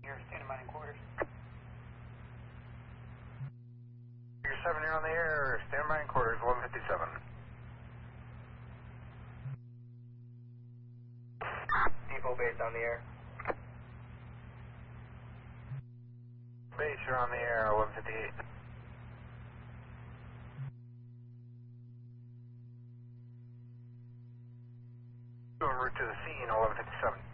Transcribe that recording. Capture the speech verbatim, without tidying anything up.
You're standing by in quarters. You're seven, you're on the air. Stand by in quarters, eleven fifty-seven. Depot base on the air. Base, you're on the air, eleven fifty-eight. En route to the scene, eleven fifty-seven.